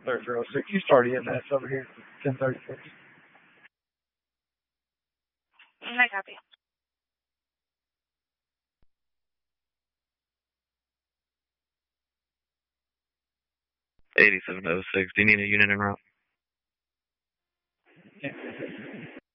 3306. You start EMS over here. 1036. I copy. 8706. Do you need a unit en route?